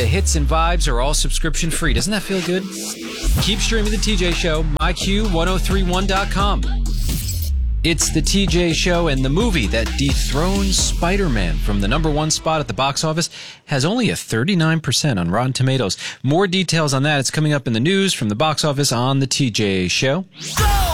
the hits and vibes are all subscription free. Doesn't that feel good? Keep streaming The TJ Show, myq1031.com. It's The TJ Show, and the movie that dethrones Spider-Man from the #1 spot at the box office has only a 39% on Rotten Tomatoes. More details on that. It's coming up in the news from the box office on The TJ Show. Go!